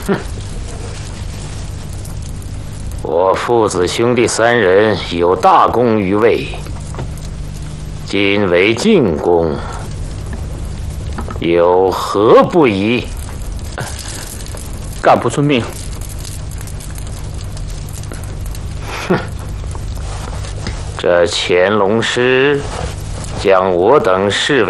我父子兄弟3人有大功于魏，今为晋公，有何不宜？ 干部遵命。 这乾隆师将我等视为